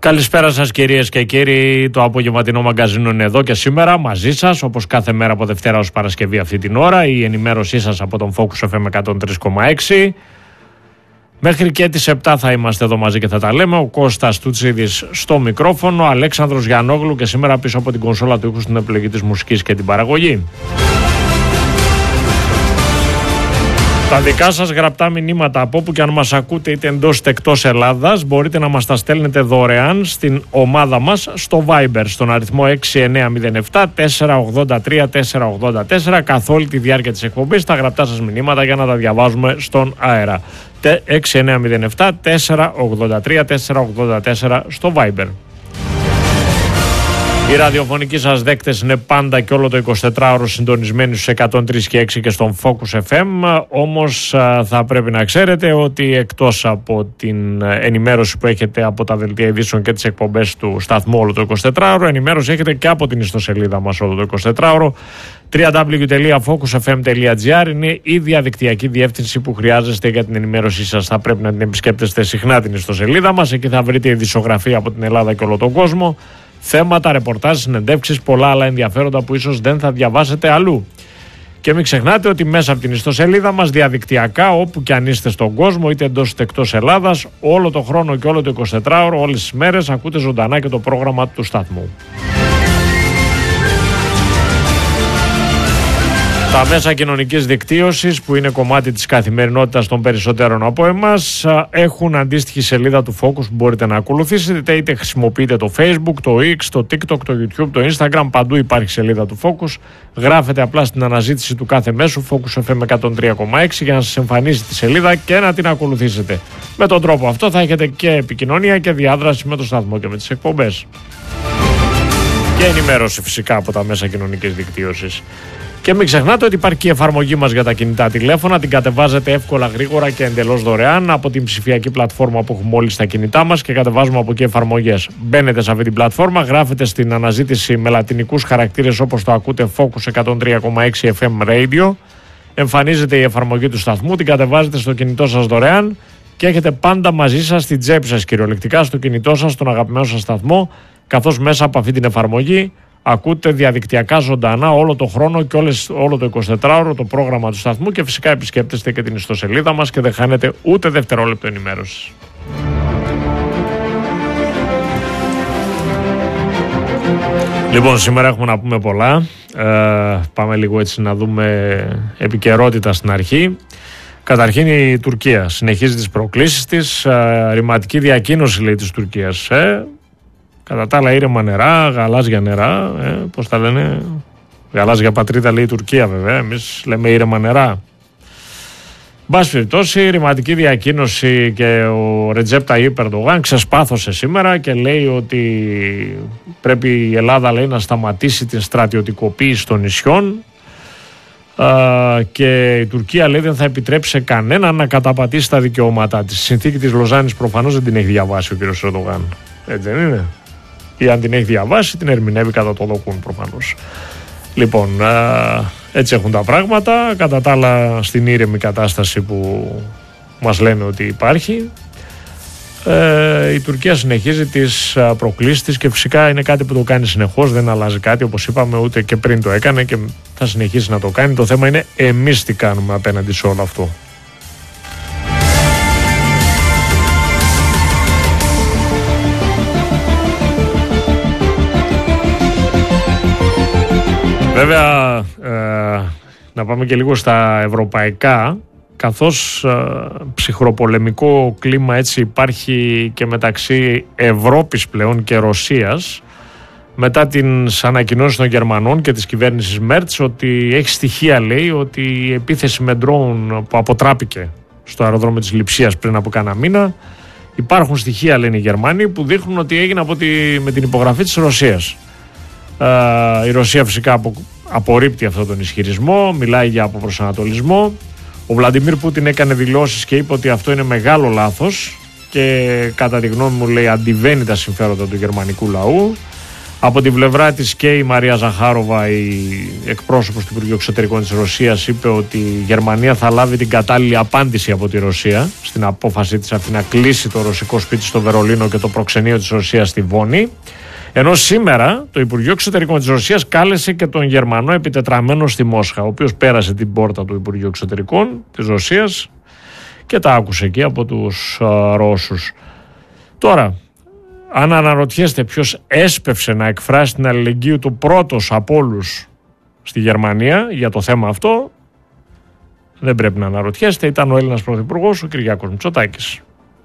Καλησπέρα σας κυρίες και κύριοι, το απογευματινό μαγκαζίνο είναι εδώ και σήμερα μαζί σας, όπως κάθε μέρα από Δευτέρα ως Παρασκευή αυτή την ώρα, η ενημέρωσή σας από τον Focus FM 103,6. Μέχρι και τις 7 θα είμαστε εδώ μαζί και θα τα λέμε. Ο Κώστας Τουτσίδης στο μικρόφωνο, ο Αλέξανδρος Γιαννόγλου και σήμερα πίσω από την κονσόλα του ήχου στην επιλογή της μουσικής και την παραγωγή. Τα δικά σας γραπτά μηνύματα από όπου και αν μας ακούτε, είτε εντός είτε εκτός Ελλάδας, μπορείτε να μας τα στέλνετε δωρεάν στην ομάδα μας στο Viber, στον αριθμό 6907 483 484, καθ' όλη τη διάρκεια της εκπομπής, τα γραπτά σας μηνύματα για να τα διαβάζουμε στον αέρα. 6907 483 484 στο Viber. Οι ραδιοφωνικοί σας δέκτες είναι πάντα και όλο το 24ωρο συντονισμένοι στους 103 και 6 και στον Focus FM. Όμως θα πρέπει να ξέρετε ότι εκτός από την ενημέρωση που έχετε από τα δελτία ειδήσεων και τις εκπομπές του σταθμού όλο το 24ωρο, ενημέρωση έχετε και από την ιστοσελίδα μας όλο το 24ωρο. www.focusfm.gr είναι η διαδικτυακή διεύθυνση που χρειάζεστε για την ενημέρωσή σας. Θα πρέπει να την επισκέπτεστε συχνά την ιστοσελίδα μας. Εκεί θα βρείτε ειδησιογραφία από την Ελλάδα και όλο τον κόσμο. Θέματα, ρεπορτάζ, συνεντεύξεις, πολλά άλλα ενδιαφέροντα που ίσως δεν θα διαβάσετε αλλού. Και μην ξεχνάτε ότι μέσα από την ιστοσελίδα μας διαδικτυακά, όπου και αν είστε στον κόσμο, είτε εντός είτε εκτός Ελλάδας, όλο το χρόνο και όλο το 24ωρο, όλες τις μέρες, ακούτε ζωντανά και το πρόγραμμα του σταθμού. Τα μέσα κοινωνικής δικτύωσης, που είναι κομμάτι της καθημερινότητας των περισσότερων από εμάς, έχουν αντίστοιχη σελίδα του Focus που μπορείτε να ακολουθήσετε, είτε χρησιμοποιείτε το Facebook, το X, το TikTok, το YouTube, το Instagram, παντού υπάρχει σελίδα του Focus. Γράφετε απλά στην αναζήτηση του κάθε μέσου Focus FM 103,6 για να σας εμφανίσει τη σελίδα και να την ακολουθήσετε. Με τον τρόπο αυτό θα έχετε και επικοινωνία και διάδραση με το σταθμό και με τις εκπομπές. Και ενημέρωση φυσικά από τα μέσα κοινωνικής δικτύωσης. Και μην ξεχνάτε ότι υπάρχει και η εφαρμογή μας για τα κινητά τηλέφωνα. Την κατεβάζετε εύκολα, γρήγορα και εντελώς δωρεάν από την ψηφιακή πλατφόρμα που έχουμε όλοι στα κινητά μας και κατεβάζουμε από εκεί εφαρμογές. Μπαίνετε σε αυτή την πλατφόρμα, γράφετε στην αναζήτηση με λατινικούς χαρακτήρες όπως το ακούτε Focus 103,6 FM Radio. Εμφανίζεται η εφαρμογή του σταθμού, την κατεβάζετε στο κινητό σας δωρεάν και έχετε πάντα μαζί σας, στην τσέπη σας κυριολεκτικά, στο κινητό σας, στον αγαπημένο σας σταθμό, καθώς μέσα από αυτή την εφαρμογή ακούτε διαδικτυακά ζωντανά όλο το χρόνο και όλο το 24ωρο το πρόγραμμα του σταθμού και φυσικά επισκέπτεστε και την ιστοσελίδα μας και δεν χάνετε ούτε δευτερόλεπτο ενημέρωσης. Λοιπόν, σήμερα έχουμε να πούμε πολλά. Πάμε λίγο έτσι να δούμε επικαιρότητα στην αρχή. Καταρχήν η Τουρκία συνεχίζει τις προκλήσεις της. Ρηματική διακίνηση λέει της Τουρκίας. Κατά τα άλλα ήρεμα νερά, γαλάζια νερά, πώς τα λένε, γαλάζια πατρίδα λέει η Τουρκία βέβαια, εμείς λέμε ήρεμα νερά. Μπας περιπτώσει, ρηματική διακίνηση και ο Ρετζέπ Ταγιίπ Ερντογάν ξεσπάθωσε σήμερα και λέει ότι πρέπει η Ελλάδα λέει, να σταματήσει την στρατιωτικοποίηση των νησιών και η Τουρκία λέει δεν θα επιτρέψει σε κανέναν να καταπατήσει τα δικαιώματά της. Η συνθήκη της Λοζάνης προφανώς δεν την έχει διαβάσει ο κ. Ερντογάν, έτσι δεν είναι? Ή αν την έχει διαβάσει την ερμηνεύει κατά το δοκούν προφανώς. Λοιπόν, έτσι έχουν τα πράγματα. Κατά τα άλλα στην ήρεμη κατάσταση που μας λένε ότι υπάρχει, η Τουρκία συνεχίζει τις προκλήσεις της και φυσικά είναι κάτι που το κάνει συνεχώς, δεν αλλάζει κάτι όπως είπαμε, ούτε και πριν το έκανε και θα συνεχίσει να το κάνει. Το θέμα είναι εμείς τι κάνουμε απέναντι σε όλο αυτό. Βέβαια, να πάμε και λίγο στα ευρωπαϊκά, καθώς ψυχροπολεμικό κλίμα έτσι υπάρχει και μεταξύ Ευρώπης πλέον και Ρωσίας, μετά τις ανακοινώσεις των Γερμανών και της κυβέρνησης Μέρτς ότι έχει στοιχεία λέει ότι η επίθεση με ντρόουν που αποτράπηκε στο αεροδρόμιο της Λειψίας πριν από κάνα μήνα, υπάρχουν στοιχεία λένε οι Γερμανοί που δείχνουν ότι έγινε με την υπογραφή της Ρωσίας. Η Ρωσία φυσικά απορρίπτει αυτόν τον ισχυρισμό, μιλάει για αποπροσανατολισμό. Ο Βλαντιμίρ Πούτιν έκανε δηλώσεις και είπε ότι αυτό είναι μεγάλο λάθος και κατά τη γνώμη μου λέει αντιβαίνει τα συμφέροντα του γερμανικού λαού. Από την πλευρά της και η Μαρία Ζαχάροβα, η εκπρόσωπος του Υπουργείου Εξωτερικών της Ρωσίας, είπε ότι η Γερμανία θα λάβει την κατάλληλη απάντηση από τη Ρωσία στην απόφαση της αυτή να κλείσει το ρωσικό σπίτι στο Βερολίνο και το προξενείο της Ρωσίας στη Βόνη. Ενώ σήμερα το Υπουργείο Εξωτερικών της Ρωσίας κάλεσε και τον Γερμανό επιτετραμένο στη Μόσχα, ο οποίος πέρασε την πόρτα του Υπουργείου Εξωτερικών της Ρωσίας και τα άκουσε εκεί από τους Ρώσους. Τώρα, αν αναρωτιέστε ποιος έσπευσε να εκφράσει την αλληλεγγύη του πρώτος από όλους στη Γερμανία για το θέμα αυτό, δεν πρέπει να αναρωτιέστε, ήταν ο Έλληνας Πρωθυπουργός, ο Κυριάκος Μητσοτάκης.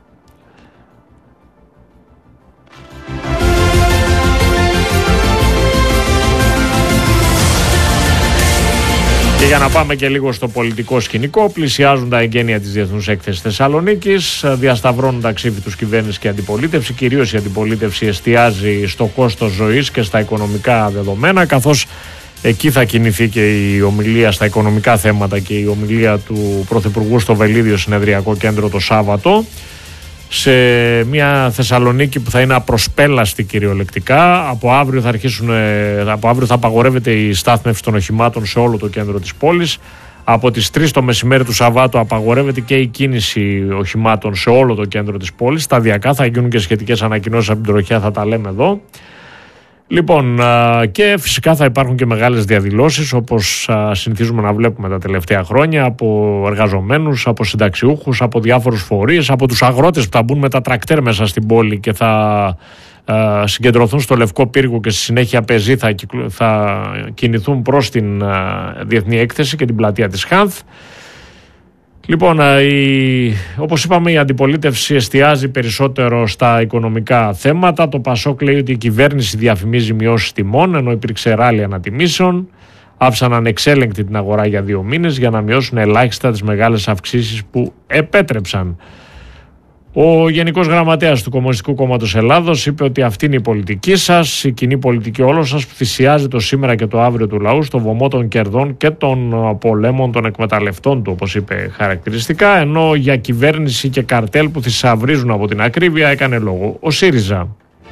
Και για να πάμε και λίγο στο πολιτικό σκηνικό, πλησιάζουν τα εγγένεια της Διεθνούς Έκθεσης Θεσσαλονίκης, διασταυρώνουν τα ξύφη τους κυβέρνηση και αντιπολίτευση. Κυρίως η αντιπολίτευση εστιάζει στο κόστος ζωής και στα οικονομικά δεδομένα, καθώς εκεί θα κινηθεί και η ομιλία στα οικονομικά θέματα και η ομιλία του Πρωθυπουργού στο Βελίδιο Συνεδριακό Κέντρο το Σάββατο, σε μια Θεσσαλονίκη που θα είναι απροσπέλαστη κυριολεκτικά. Από αύριο θα απαγορεύεται η στάθμευση των οχημάτων σε όλο το κέντρο της πόλης. Από τις 3 το μεσημέρι του Σαββάτου απαγορεύεται και η κίνηση οχημάτων σε όλο το κέντρο της πόλης. Σταδιακά θα γίνουν και σχετικές ανακοινώσεις από την τροχιά, θα τα λέμε εδώ. Λοιπόν, και φυσικά θα υπάρχουν και μεγάλες διαδηλώσεις, όπως συνηθίζουμε να βλέπουμε τα τελευταία χρόνια, από εργαζομένους, από συνταξιούχους, από διάφορους φορείς, από τους αγρότες που θα μπουν με τα τρακτέρ μέσα στην πόλη και θα συγκεντρωθούν στο Λευκό Πύργο και στη συνέχεια πεζοί θα κινηθούν προς την Διεθνή Έκθεση και την πλατεία της Χάνθ. Λοιπόν, όπως είπαμε, η αντιπολίτευση εστιάζει περισσότερο στα οικονομικά θέματα. Το Πασόκ λέει ότι η κυβέρνηση διαφημίζει μειώσεις τιμών, ενώ υπήρξε ράλι ανατιμήσεων. Άφησαν ανεξέλεγκτη την αγορά για 2 μήνες για να μειώσουν ελάχιστα τις μεγάλες αυξήσεις που επέτρεψαν. Ο Γενικός Γραμματέας του Κομμουνιστικού Κόμματος Ελλάδος είπε ότι αυτή είναι η πολιτική σας, η κοινή πολιτική όλων σας που θυσιάζει το σήμερα και το αύριο του λαού στο βωμό των κερδών και των πολέμων των εκμεταλλευτών του, όπως είπε χαρακτηριστικά, ενώ για κυβέρνηση και καρτέλ που θησαυρίζουν από την ακρίβεια έκανε λόγο ο ΣΥΡΙΖΑ.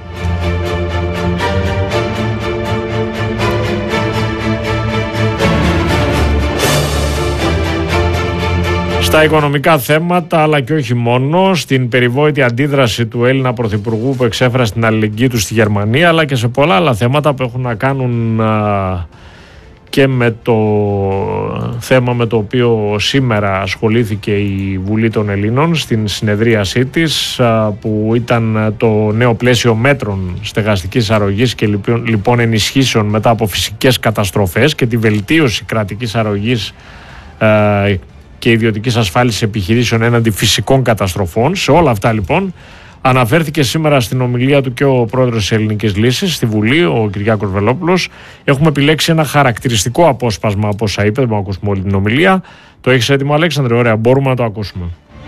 Στα οικονομικά θέματα, αλλά και όχι μόνο, στην περιβόητη αντίδραση του Έλληνα Πρωθυπουργού που εξέφρασε την αλληλεγγύη του στη Γερμανία, αλλά και σε πολλά άλλα θέματα που έχουν να κάνουν και με το θέμα με το οποίο σήμερα ασχολήθηκε η Βουλή των Ελλήνων στην συνεδρίασή της, που ήταν το νέο πλαίσιο μέτρων στεγαστικής αρρωγής και λοιπόν ενισχύσεων μετά από φυσικές καταστροφές και τη βελτίωση κρατικής αρρωγής και ιδιωτικής ασφάλισης επιχειρήσεων έναντι φυσικών καταστροφών. Σε όλα αυτά λοιπόν αναφέρθηκε σήμερα στην ομιλία του και ο πρόεδρος της Ελληνικής Λύσης στη Βουλή, ο Κυριάκος Βελόπουλος. Έχουμε επιλέξει ένα χαρακτηριστικό απόσπασμα από όσα είπε, να ακούσουμε όλη την ομιλία. Το έχεις έτοιμο, Αλέξανδρε? Ωραία, μπορούμε να το ακούσουμε.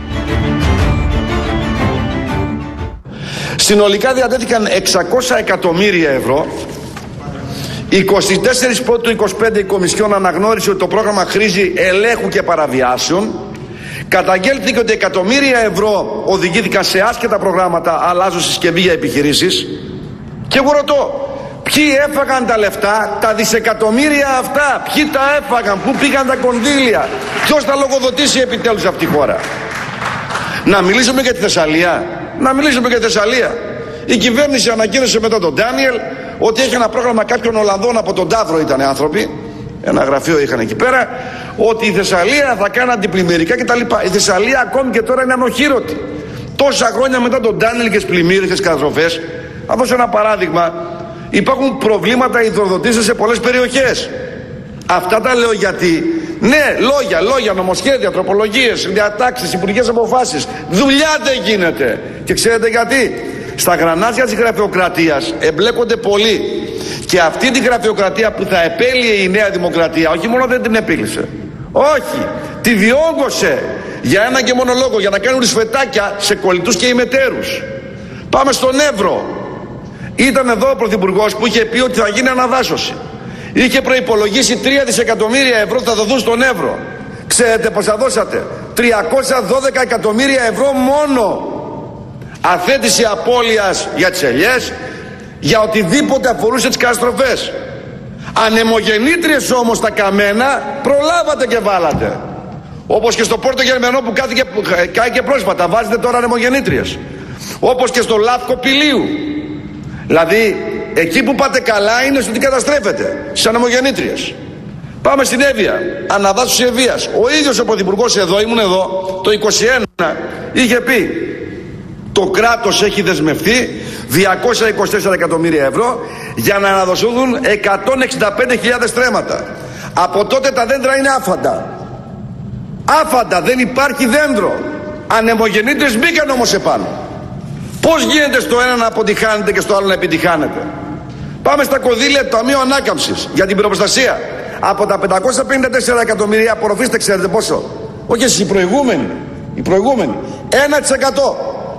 Συνολικά διατέθηκαν 600 εκατομμύρια ευρώ. 24 Πρώτου 25 η Κομισιόν αναγνώρισε ότι το πρόγραμμα χρήζει ελέγχου και παραβιάσεων. Καταγγέλθηκε ότι εκατομμύρια ευρώ οδηγήθηκαν σε άσχετα προγράμματα αλλάζουν συσκευή για επιχειρήσεις. Και εγώ ρωτώ, ποιοι έφαγαν τα λεφτά, τα δισεκατομμύρια αυτά, ποιοι τα έφαγαν, πού πήγαν τα κονδύλια, ποιος θα λογοδοτήσει επιτέλους αυτή τη χώρα? Να μιλήσουμε για τη Θεσσαλία. Η κυβέρνηση ανακοίνωσε μετά τον Ντάνιελ ότι έχει ένα πρόγραμμα κάποιων Ολλανδών από τον Ταύρο, ήταν άνθρωποι, ένα γραφείο είχαν εκεί πέρα, ότι η Θεσσαλία θα κάνει αντιπλημμυρικά κτλ. Η Θεσσαλία ακόμη και τώρα είναι ανοχήρωτη. Τόσα χρόνια μετά τον Ντάνιελ και τις πλημμύρες, καταστροφές. Θα δώσω ένα παράδειγμα. Υπάρχουν προβλήματα υδροδοτήσεων σε πολλές περιοχές. Αυτά τα λέω γιατί, ναι, λόγια, νομοσχέδια, τροπολογίες, διατάξεις, υπουργικές αποφάσεις. Δουλειά δεν γίνεται. Και ξέρετε γιατί? Στα γρανάζια της γραφειοκρατίας εμπλέκονται πολλοί. Και αυτή τη γραφειοκρατία που θα επέλυε η Νέα Δημοκρατία, όχι μόνο δεν την επίλυσε, όχι, τη διόγκωσε για ένα και μόνο λόγο, για να κάνουν ρυσφετάκια σε κολλητούς και ημετέρους. Πάμε στον Εύρο. Ήταν εδώ ο Πρωθυπουργός που είχε πει ότι θα γίνει αναδάσωση. Είχε προϋπολογίσει 3 δισεκατομμύρια ευρώ που θα δοθούν στον Εύρο. Ξέρετε πόσα δώσατε? 312 εκατομμύρια ευρώ μόνο. Αθέτηση απώλειας για τις ελιές, για οτιδήποτε αφορούσε τις καταστροφές. Ανεμογεννήτριες όμως τα καμένα προλάβατε και βάλατε. Όπως και στο Πόρτο Γερμενό που κάηκε πρόσφατα, βάζετε τώρα ανεμογεννήτριες. Όπως και στο Λαύκο Πηλίου. Δηλαδή εκεί που πάτε καλά είναι στο ότι καταστρέφετε στις ανεμογεννήτριες. Πάμε στην Εύβοια, αναδάσωση Εββοίας. Ο ίδιος ο Πρωθυπουργός εδώ, ήμουν εδώ, το 21 είχε πει το κράτος έχει δεσμευτεί 224 εκατομμύρια ευρώ για να αναδοσούν 165.000 στρέμματα. Από τότε τα δέντρα είναι άφαντα. Άφαντα, δεν υπάρχει δέντρο. Ανεμογεννήτριες μπήκαν όμως επάνω. Πώς γίνεται στο ένα να αποτυχάνετε και στο άλλο να επιτυχάνετε? Πάμε στα κονδύλια του Ταμείου Ανάκαμψης για την πυροπροστασία. Από τα 554 εκατομμύρια απορροφήστε, ξέρετε πόσο? Όχι εσείς, οι προηγούμενοι. 1%.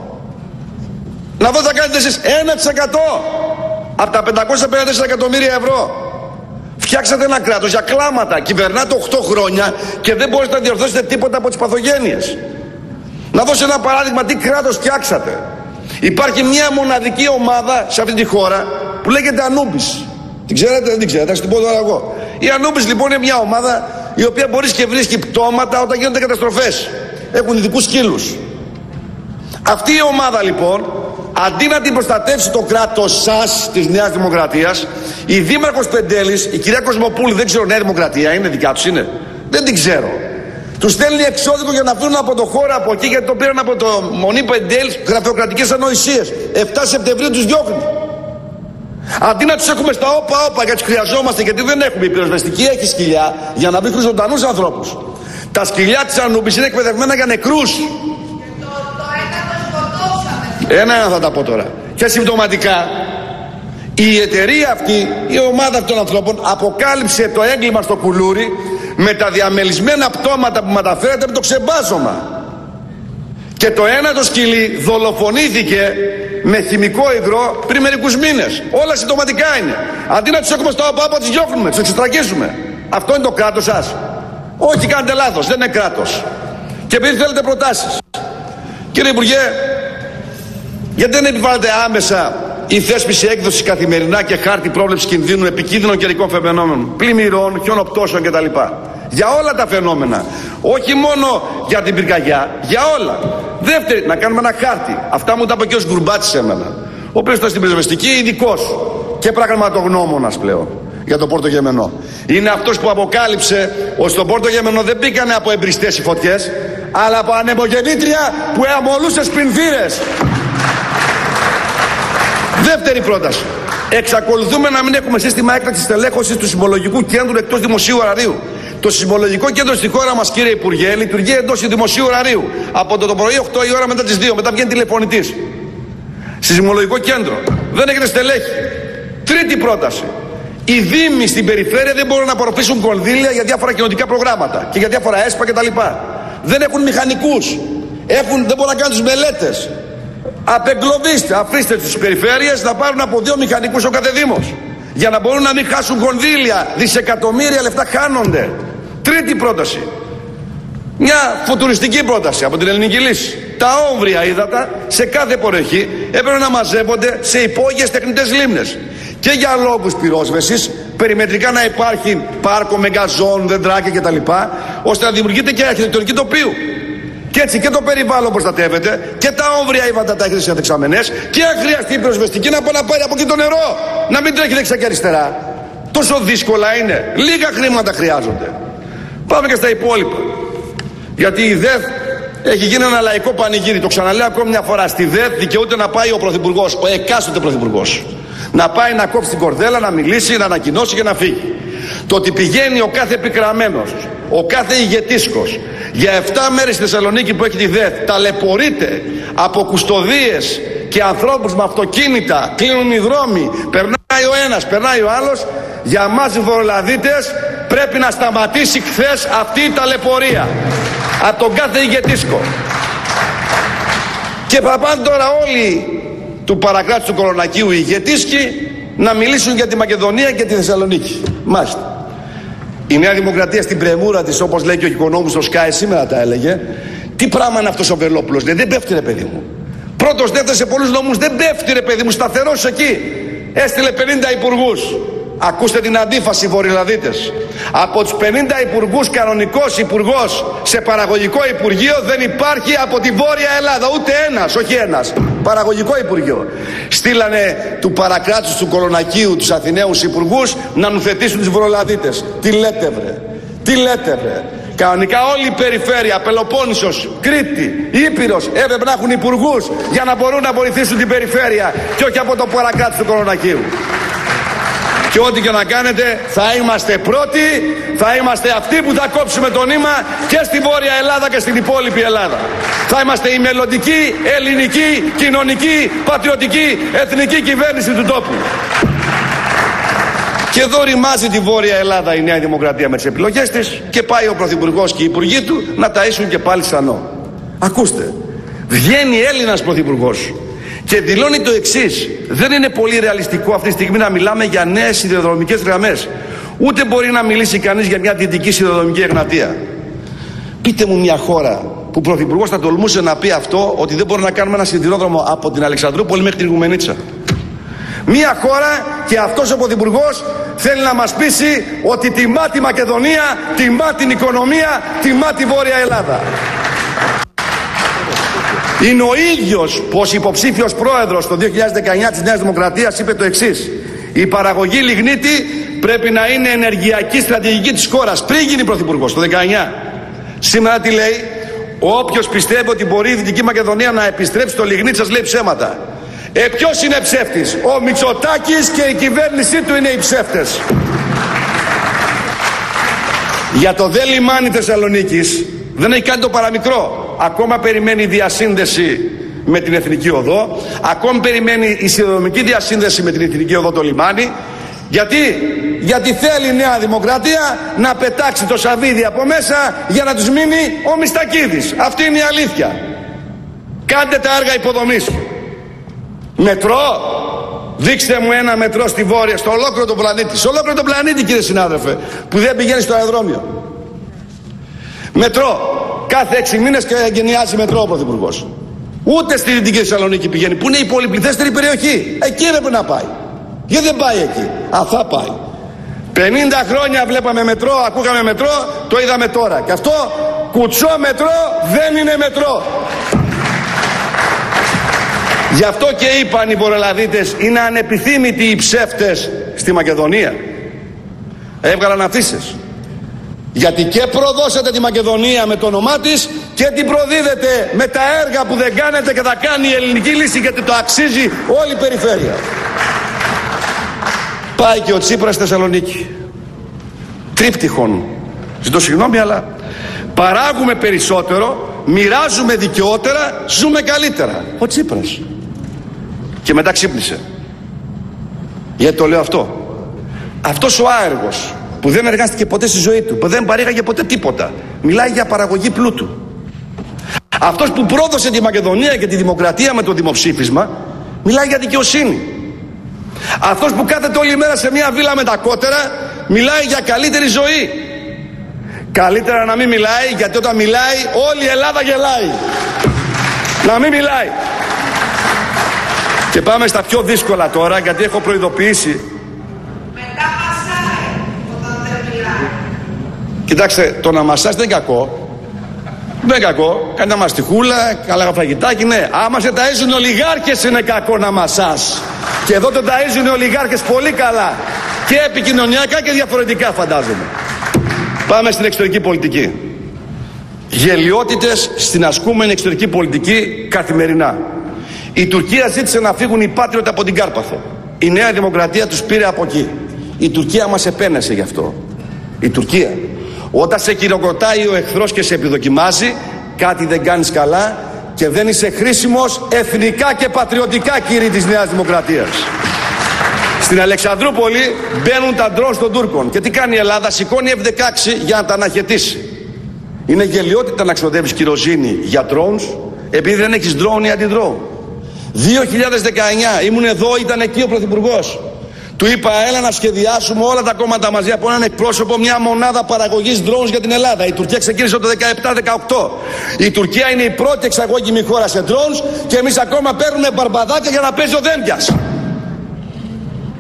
Να δω θα κάνετε εσείς 1% από τα 554 εκατομμύρια ευρώ. Φτιάξατε ένα κράτος για κλάματα. Κυβερνάτε 8 χρόνια και δεν μπορείτε να διορθώσετε τίποτα από τις παθογένειες. Να δώσω ένα παράδειγμα τι κράτος φτιάξατε. Υπάρχει μια μοναδική ομάδα σε αυτή τη χώρα που λέγεται Ανούμπης. Την ξέρετε, δεν την ξέρετε, θα σας την πω τώρα εγώ. Η Ανούμπης λοιπόν είναι μια ομάδα η οποία μπορεί και βρίσκει πτώματα όταν γίνονται καταστροφές. Έχουν ειδικούς σκύλους. Αυτή η ομάδα λοιπόν, αντί να την προστατεύσει το κράτος σας της Νέας Δημοκρατίας, η Δήμαρχος Πεντέλης, η κυρία Κοσμοπούλη, δεν ξέρω, Νέα Δημοκρατία είναι, δικιά τους είναι, δεν την ξέρω. Τους στέλνει εξώδικο για να φύγουν από το χώρο από εκεί, γιατί το πήραν από το Μονή Πεντέλης, γραφειοκρατικές ανοησίες. 7 Σεπτεμβρίου τους διώχνουν. Αντί να τους έχουμε στα όπα γιατί τους χρειαζόμαστε, γιατί δεν έχουμε, η πυροσβεστική έχει σκυλιά για να βρίσκουν ζωντανούς ανθρώπους. Τα σκυλιά της Ανούμπης είναι εκπαιδευμένα για νεκρούς. Ένα θα τα πω τώρα. Και συμπτωματικά η εταιρεία αυτή, η ομάδα αυτών των ανθρώπων αποκάλυψε το έγκλημα στο κουλούρι με τα διαμελισμένα πτώματα που μεταφέρεται με το ξεμπάζωμα. Και το ένα το σκυλί δολοφονήθηκε με χημικό υγρό πριν μερικούς μήνες. Όλα συμπτωματικά είναι. Αντί να τους έχουμε στο άπα, τις διώχνουμε, τους εξωστραγγίζουμε. Αυτό είναι το κράτος σας? Όχι, κάνετε λάθος, δεν είναι κράτος. Και επειδή θέλετε προτάσεις, κύριε Υπουργέ, γιατί δεν επιβάλλετε άμεσα η θέσπιση έκδοση καθημερινά και χάρτη πρόβλεψης κινδύνου επικίνδυνων καιρικών φαινόμενων, πλημμυρών, χιονοπτώσεων κτλ. Για όλα τα φαινόμενα. Όχι μόνο για την πυρκαγιά, για όλα. Δεύτερη, να κάνουμε ένα χάρτη. Αυτά μου τα είπε και ο Γκουρμπάτσης εμένα. Ο οποίος ήταν στην πυροσβεστική ειδικός και πραγματογνώμονας πλέον για το Πόρτο Γερμενό. Είναι αυτός που αποκάλυψε ότι στον Πόρτο Γερμενό δεν μπήκανε από εμπριστές οι φωτιές, αλλά από ανεμογεννήτρια που αμολούσε σπινθήρες. Δεύτερη πρόταση. Εξακολουθούμε να μην έχουμε σύστημα έκτακτης τελέχωσης του Σεισμολογικού Κέντρου εκτός δημοσίου ωραρίου. Το Σεισμολογικό Κέντρο στη χώρα μας, κύριε Υπουργέ, λειτουργεί εντός του δημοσίου ωραρίου. Από το πρωί 8 η ώρα μετά τις 2. Μετά βγαίνει τηλεφωνητής. Σεισμολογικό Κέντρο. Δεν έχετε στελέχη. Τρίτη πρόταση. Οι δήμοι στην περιφέρεια δεν μπορούν να απορροφήσουν κονδύλια για διάφορα κοινοτικά προγράμματα και για διάφορα ΕΣΠΑ κτλ. Δεν έχουν μηχανικούς. Δεν μπορούν να κάνουν τις μελέτες. Απεγκλωβίστε, αφήστε τις περιφέρειες να πάρουν από 2 μηχανικούς ο κάθε δήμος. Για να μπορούν να μην χάσουν κονδύλια. Δισεκατομμύρια λεφτά χάνονται. Τρίτη πρόταση. Μια φουτουριστική πρόταση από την Ελληνική Λύση. Τα όμβρια ύδατα σε κάθε περιοχή έπρεπε να μαζεύονται σε υπόγειες τεχνητές λίμνες. Και για λόγους πυρόσβεσης, περιμετρικά να υπάρχει πάρκο με γκαζόν, δεντράκια κτλ. Ώστε να δημιουργείται και αρχιτεκτονική τοπίου. Και έτσι και το περιβάλλον προστατεύεται και τα όμβρια ύδατα τα έχετε σε δεξαμενές και αν χρειαστεί η πυροσβεστική να μπορεί να πάρει από εκεί το νερό. Να μην τρέχει δεξιά και αριστερά. Τόσο δύσκολα είναι. Λίγα χρήματα χρειάζονται. Πάμε και στα υπόλοιπα. Γιατί η ΔΕΘ έχει γίνει ένα λαϊκό πανηγύρι. Το ξαναλέω ακόμη μια φορά. Στη ΔΕΘ δικαιούται να πάει ο πρωθυπουργός, ο εκάστοτε πρωθυπουργός. Να πάει να κόψει την κορδέλα, να μιλήσει, να ανακοινώσει και να φύγει. Το ότι πηγαίνει ο κάθε επικραμμένος, ο κάθε ηγετήσκος για 7 μέρες στη Θεσσαλονίκη που έχει τη ΔΕΘ, ταλαιπωρείται από κουστοδίες και ανθρώπους με αυτοκίνητα, κλείνουν οι δρόμοι, περνάει ο ένας, περνάει ο άλλος. Για μας οι φορολαδίτες πρέπει να σταματήσει χθες αυτή η ταλαιπωρία από τον κάθε ηγετήσκο. Και θα πάνε τώρα όλοι του παρακράτους του Κορονακίου οι ηγετήσκοι να μιλήσουν για τη Μακεδονία και τη Θεσσαλονίκη. Μάλιστα. Η Νέα Δημοκρατία στην πρεμούρα της, όπως λέει και ο οικονόμος στο Sky σήμερα τα έλεγε, τι πράγμα είναι αυτός ο Βελόπουλος? Δεν πέφτει ρε παιδί μου. Πρώτος, δεύτερος σε πολλούς νόμους δεν πέφτει ρε παιδί μου, σταθερός εκεί. έστειλε 50 υπουργούς. Ακούστε την αντίφαση, βορειοελλαδίτες. Από τους 50 υπουργούς, κανονικός υπουργός σε παραγωγικό υπουργείο δεν υπάρχει από τη Βόρεια Ελλάδα. Ούτε ένας, όχι ένας. Παραγωγικό υπουργείο. Στείλανε του παρακράτους του Κολονακίου τους Αθηναίους υπουργούς να νουθετήσουν τους βορειοελλαδίτες. Τι λέτε βρε, τι λέτε βρε. Κανονικά όλη η περιφέρεια, Πελοπόννησος, Κρήτη, Ήπειρος έπρεπε να έχουν υπουργούς για να μπορούν να βοηθήσουν την περιφέρεια και όχι από το παρακράτους του Κολονακίου. Και ό,τι και να κάνετε θα είμαστε πρώτοι, θα είμαστε αυτοί που θα κόψουμε το νήμα και στη Βόρεια Ελλάδα και στην υπόλοιπη Ελλάδα. Θα είμαστε η μελλοντική, ελληνική, κοινωνική, πατριωτική, εθνική κυβέρνηση του τόπου. Και εδώ ρημάζει τη Βόρεια Ελλάδα η Νέα Δημοκρατία με τις επιλογές της και πάει ο Πρωθυπουργός και οι υπουργοί του να ταΐσουν και πάλι σανό. Ακούστε, βγαίνει Έλληνας Πρωθυπουργός και δηλώνει το εξής: δεν είναι πολύ ρεαλιστικό αυτή τη στιγμή να μιλάμε για νέες σιδηροδρομικές γραμμές. Ούτε μπορεί να μιλήσει κανείς για μια δυτική σιδηροδρομική Εγνατία. Πείτε μου μια χώρα που ο Πρωθυπουργός θα τολμούσε να πει αυτό, ότι δεν μπορούμε να κάνουμε ένα σιδηρόδρομο από την Αλεξανδρούπολη μέχρι την Ιγουμενίτσα. Μια χώρα και αυτός ο Πρωθυπουργός θέλει να μας πείσει ότι τιμά τη Μακεδονία, τιμά την οικονομία, τιμά τη Βόρεια Ελλάδα. Είναι ο ίδιος που ως υποψήφιος πρόεδρος το 2019 της Νέας Δημοκρατίας είπε το εξής: η παραγωγή λιγνίτη πρέπει να είναι ενεργειακή στρατηγική της χώρας, πριν γίνει πρωθυπουργός το 19. Σήμερα τι λέει? Όποιος πιστεύει ότι μπορεί η Δυτική Μακεδονία να επιστρέψει το λιγνίτη σας λέει ψέματα. Ποιος είναι ψεύτης? Ο Μητσοτάκης και η κυβέρνησή του είναι οι ψεύτες. Για το δε λιμάνι Θεσσαλονίκης δεν έχει κάνει το παραμικρό. Ακόμα περιμένει η διασύνδεση με την Εθνική Οδό. Ακόμη περιμένει η σιδηροδρομική διασύνδεση με την Εθνική Οδό το λιμάνι. Γιατί θέλει η Νέα Δημοκρατία να πετάξει το σαβίδι από μέσα για να τους μείνει ο Μιστακίδης. Αυτή είναι η αλήθεια. Κάντε τα έργα υποδομής. Μετρό. Δείξτε μου ένα μετρό στη Βόρεια, στο ολόκληρο τον πλανήτη. Σε ολόκληρο τον πλανήτη, κύριε συνάδελφε, που δεν πηγαίνει στο αεροδρόμιο. Μετρό. Κάθε 6 μήνες και εγκαινιάζει μετρό ο Πρωθυπουργός. Ούτε στη Δυτική Θεσσαλονίκη πηγαίνει, που είναι η πολυπληθέστερη περιοχή. Εκεί έπρεπε να πάει. Γιατί δεν πάει εκεί? Θα πάει. 50 χρόνια βλέπαμε μετρό, ακούγαμε μετρό, το είδαμε τώρα. Και αυτό κουτσό μετρό δεν είναι μετρό. Γι' αυτό και είπαν οι βορειοελλαδίτες, είναι ανεπιθύμητοι οι ψεύτες στη Μακεδονία. Έβγαλαν αφήσεις. Γιατί και προδώσατε τη Μακεδονία με το όνομά της και την προδίδετε με τα έργα που δεν κάνετε και θα κάνει η ελληνική λύση, γιατί το αξίζει όλη η περιφέρεια. Πάει και ο Τσίπρας στη Θεσσαλονίκη. Τρίπτυχον. Ζητώ συγγνώμη, αλλά παράγουμε περισσότερο, μοιράζουμε δικαιότερα, ζούμε καλύτερα. Ο Τσίπρας. Και μετά ξύπνησε. Γιατί το λέω αυτό? Αυτός ο άεργος που δεν εργάστηκε ποτέ στη ζωή του, που δεν παρήγαγε ποτέ τίποτα, μιλάει για παραγωγή πλούτου. Αυτός που πρόδωσε τη Μακεδονία και τη δημοκρατία με το δημοψήφισμα, μιλάει για δικαιοσύνη. Αυτός που κάθεται όλη μέρα σε μια βίλα με τα κότερα, μιλάει για καλύτερη ζωή. Καλύτερα να μην μιλάει, γιατί όταν μιλάει όλη η Ελλάδα γελάει. Να μην μιλάει. Και πάμε στα πιο δύσκολα τώρα, γιατί έχω προειδοποιήσει. Μετά μασάει όταν δεν μιλάει. Κοιτάξτε, το να μασάς δεν είναι κακό. Δεν είναι κακό. Κάνει μια μαστιχούλα, καλά φαγητάκι, ναι. Άμα σε ταΐζουν ολιγάρχες είναι κακό να μασάς. Και εδώ το ταΐζουν οι ολιγάρχες πολύ καλά. Και επικοινωνιακά και διαφορετικά, φαντάζομαι. Πάμε στην εξωτερική πολιτική. Γελοιότητες στην ασκούμενη εξωτερική πολιτική καθημερινά. Η Τουρκία ζήτησε να φύγουν οι πάτριωτοι από την Κάρπαθο. Η Νέα Δημοκρατία τους πήρε από εκεί. Η Τουρκία μας επένεσε γι' αυτό. Η Τουρκία. Όταν σε χειροκροτάει ο εχθρός και σε επιδοκιμάζει, κάτι δεν κάνεις καλά και δεν είσαι χρήσιμος εθνικά και πατριωτικά, κύριοι της Νέας Δημοκρατίας. Στην Αλεξανδρούπολη μπαίνουν τα ντρόουν των Τούρκων. Και τι κάνει η Ελλάδα? Σηκώνει F-16 για να τα αναχαιτήσει. Είναι γελοιότητα να ξοδεύεις κυροζήνη για drones, επειδή δεν έχεις drone ή αντι-drone. 2019 ήμουν εδώ, ήταν εκεί ο Πρωθυπουργός. Του είπα, έλα να σχεδιάσουμε όλα τα κόμματα μαζί από έναν εκπρόσωπο μια μονάδα παραγωγής drones για την Ελλάδα. Η Τουρκία ξεκίνησε το 17-18. Η Τουρκία είναι η πρώτη εξαγώγημη χώρα σε drones και εμείς ακόμα παίρνουμε μπαρμπαδάκια για να παίζει ο Δένδιας.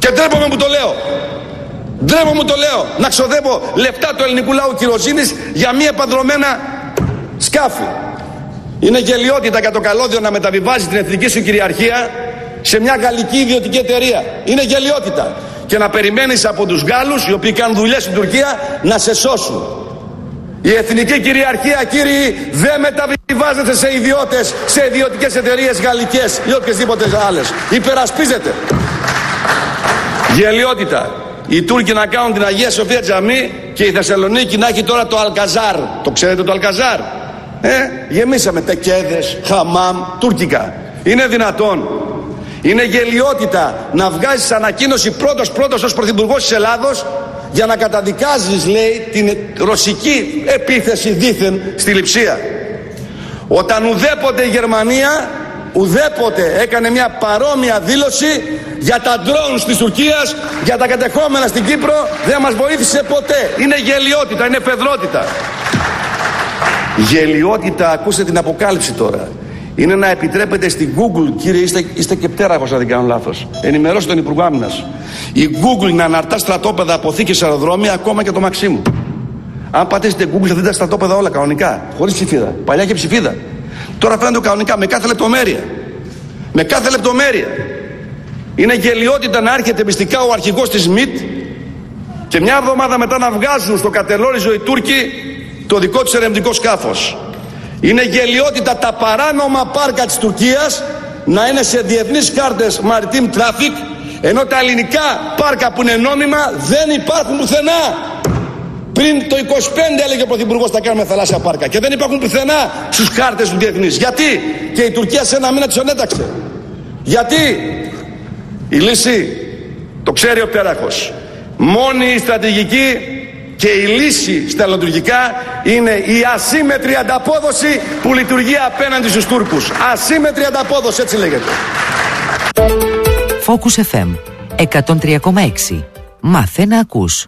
Και ντρέπομαι που το λέω. Ντρέπομαι που το λέω. Να ξοδεύω λεφτά του ελληνικού λαού κυροζήνης για μία επανδρομένα σκάφη. Είναι γελιότητα για το καλώδιο να μεταβιβάζει την εθνική σου κυριαρχία σε μια γαλλική ιδιωτική εταιρεία. Είναι γελιότητα. Και να περιμένεις από τους Γάλλους, οι οποίοι κάνουν δουλειές στην Τουρκία, να σε σώσουν. Η εθνική κυριαρχία, κύριοι, δεν μεταβιβάζεται σε ιδιώτες, σε ιδιωτικές εταιρείες γαλλικές ή οποιασδήποτε άλλες. Υπερασπίζεται. Γελιότητα. Οι Τούρκοι να κάνουν την Αγία Σοφία Τζαμί και η Θεσσαλονίκη να έχει τώρα το Αλκαζάρ. Το ξέρετε το Αλκαζάρ? Γεμίσαμε τεκέδες, χαμάμ, τουρκικά. Είναι δυνατόν? Είναι γελιότητα να βγάζεις ανακοίνωση πρώτος ως πρωθυπουργός της Ελλάδος για να καταδικάζεις, λέει, την ρωσική επίθεση δήθεν στη Λειψία. Όταν ουδέποτε η Γερμανία έκανε μια παρόμοια δήλωση για τα ντρόουν της Τουρκίας, για τα κατεχόμενα στην Κύπρο, δεν μας βοήθησε ποτέ. Είναι γελιότητα, είναι φεδρότητα. Γελιότητα, ακούστε την αποκάλυψη τώρα. Είναι να επιτρέπετε στην Google, κύριε, είστε και πτέραχος αν δεν κάνω λάθος. Ενημερώστε τον Υπουργό Άμυνας. Η Google να αναρτά στρατόπεδα, αποθήκες, αεροδρόμια, ακόμα και το Μαξίμου. Αν πατήσετε Google θα δείτε τα στρατόπεδα όλα κανονικά, χωρίς ψηφίδα. Παλιά είχε ψηφίδα. Τώρα φαίνεται κανονικά, με κάθε λεπτομέρεια. Με κάθε λεπτομέρεια. Είναι γελιότητα να έρχεται μυστικά ο αρχηγός της ΜΙΤ και μια εβδομάδα μετά να βγάζουν στο κατελόριζο οι Τούρκοι το δικό τους ερευνητικό σκάφος. Είναι γελιότητα τα παράνομα πάρκα της Τουρκίας να είναι σε διεθνείς κάρτες maritime traffic, ενώ τα ελληνικά πάρκα που είναι νόμιμα δεν υπάρχουν πουθενά. Πριν το 25 έλεγε ο Πρωθυπουργός θα κάνουμε θαλάσσια πάρκα και δεν υπάρχουν πουθενά στους κάρτες του διεθνείς. Γιατί? Και η Τουρκία σε ένα μήνα τους ανέταξε. Γιατί? Η λύση το ξέρει ο πτέραχος. Μόνη η στρατηγική και η λύση στα λειτουργικά είναι η ασύμμετρη ανταπόδοση που λειτουργεί απέναντι στους Τούρκους. Ασύμμετρη ανταπόδοση, έτσι λέγεται. Focus FM 103,6. Μάθε να ακούς.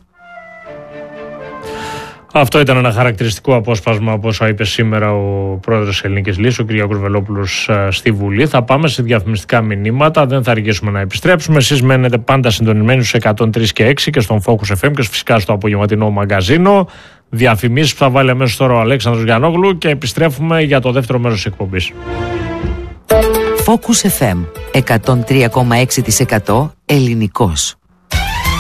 Αυτό ήταν ένα χαρακτηριστικό απόσπασμα από όσα είπε σήμερα ο πρόεδρος της Ελληνικής Λύσης, ο Κυριάκος Βελόπουλος, στη Βουλή. Θα πάμε σε διαφημιστικά μηνύματα, δεν θα αργήσουμε να επιστρέψουμε. Εσείς μένετε πάντα συντονισμένοι στους 103 και 6 και στον Focus FM και φυσικά στο απογευματινό μαγκαζίνο. Διαφημίσεις που θα βάλει αμέσως τώρα ο Αλέξανδρος Γιαννόγλου και επιστρέφουμε για το δεύτερο μέρος της εκπομπής. Focus FM 103,6% ελληνικός.